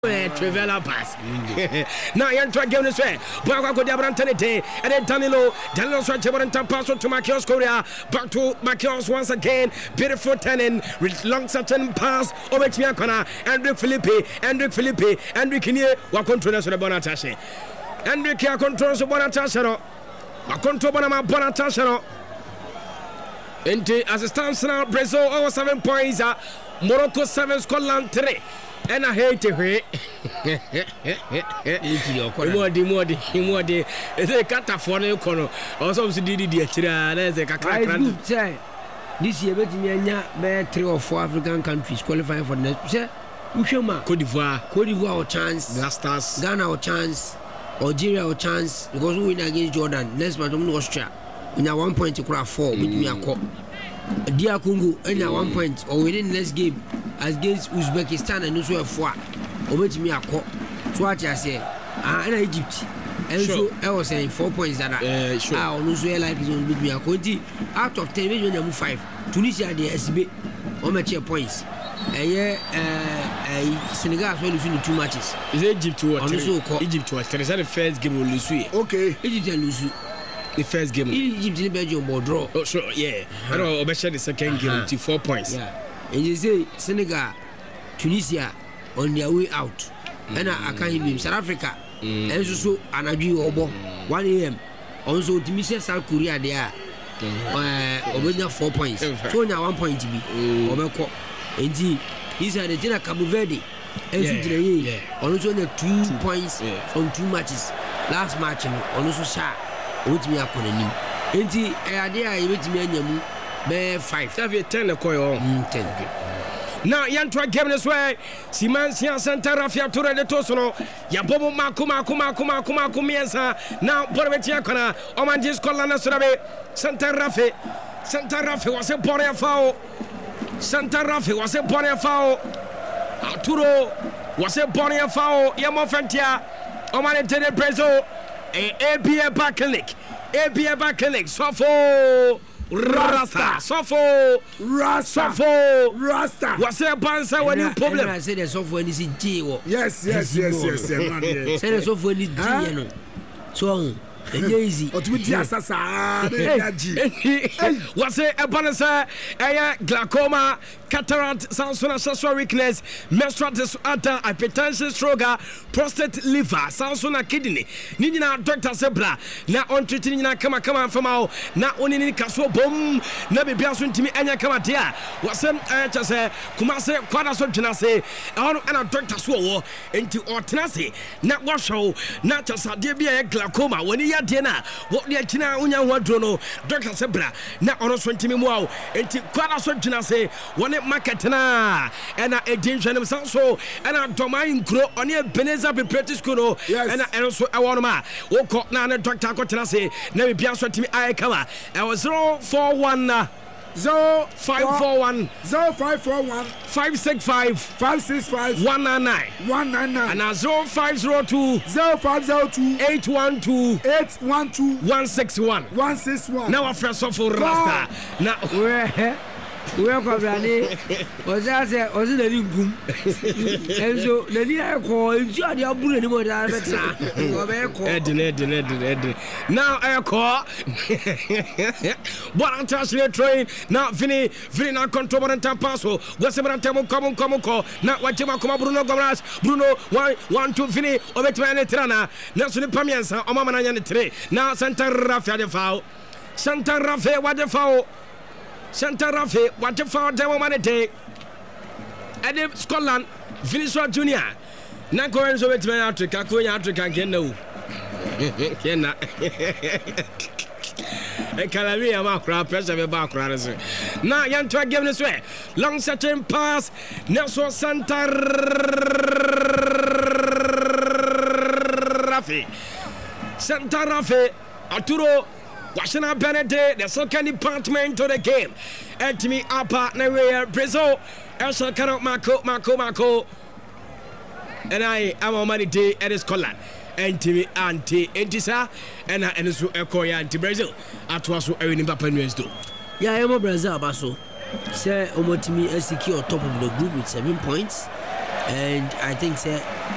Trivela pass. Now you try game this way. Bako de Abrantanete and then Danilo Swatch pass to Makios Korea. Back to Makios once again. Beautiful turning with long certain pass over to Miakona. Andrew Philippe, Andrew Kinie, what controls the Bonatashe. Andrew Kia controls the Bonatashe. What control Bonatashe. As it stands now, Brazil over 7 points. Morocco 7, Scotland 3. And I hate it. More. It's a cataphonia corner. Also, did this year, bet 3 or 4 African countries qualifying for the next. Cote d'Ivoire our chance. Blasters. Ghana our chance. Algeria our chance. Because we win against Jordan. Next match, Austria. We have 1 point to crack 4 with me a cop. DR Congo, and 1 point or within the next game against Uzbekistan and also a 4 or with me a cop. So what I say, and Egypt. And so I was saying 4 points that I also like with me a quantity out of 10 million 5. Tunisia, the SB, on my chair points. Senegal as well losing 2 matches. Is Egypt or Egypt was the first game will lose. Okay, Egypt and lose. The first game. Egypt in Belgium will draw. Oh, sure, yeah. I don't know, the second game to 4 points. Yeah. And you say Senegal, Tunisia on their way out. And I can't even South Africa. And also Anadu Obo 1 a.m. Also Tunisia, South Korea there. Over 4 points. So now 1 point to be. Obeko. And he's at the Jena Cabo Verde. And also the 2 points from 2 matches. Last match, also sharp. With me upon him. Ain't he? I with me and you 5. Have you 10 a coil? 10. Now, young try game this way. Simansia Santa Rafia Tura de Tosono. Yabobo Makuma Miensa. Now, Borbetia Kona. Omanjis Colana Surabe. Santa Rafi was a Borea foul. Santa Rafi was a Borea foul. Arturo was a Borea foul. Yamofentia. Omane Tede Prezo. ABA back clinic. Sofo Rasta. What's a bansa when you problem? I said the software is in G. Yes. Say the software is G. So easy. What's a banasa? Glaucoma, cataract, sensory weakness, menstrual disorder, hypertension, stroke, prostate, liver, sensory kidney. Nina Dr. Zebra. Now on treating come from our not only in Castle Boom, never be asking to me any come out here. What's some just say, Kumase, Quadaso Janase, and Dr. Swow into Ortanasi, not wash show, not just a dear glaucoma when you dinner. What the China Unya Wadrono, Dr. Zebra, not on 20 wow, into Quadaso Janase, one Makatana, and a James so, and a domain grow on your Beneza be pretty school, and also I want ma. Woke Nana Dr. Cotanase, never be answered to me. I come. I was 041 0541 565 199 and 0502 812 161. Now a fresh of Rasta. Now welcome, Randy. Was that was it a new boom? And so the near call, you are the bullet anymore. Now I call. What I'm touching train. Now, Vinny, now control and Tampaso. What's the Tamo common call? Now, what you come Bruno Gomas, Bruno 1 2 Vinny, or Betman Trana. Now, so the Pamiansa, or Mamma and 3. Now, Santa Rafa the foul. Santa Rafa, what the foul. Santa Rafi, what the foul demo manate. Adam Scotland, Vinicius Junior. Nako Enzo with Africa, can know. And Calavia Macra, pressure of a background. Now, young to give this way. Long certain pass, Nelson Santa Rafi. Santa Rafi, Arturo. Washington Benedict, the second department to the game. And to me, our partner here, Brazil, Elsa Cannot Marco. And I am on money day at Scotland. And to me, Auntie Entisa, and I so Ecoya anti Brazil. At was so Erin Papa News do. Yeah, I am a Brazil, Basso. Say, Omotimi is secure top of the group with 7 points. And I think, say,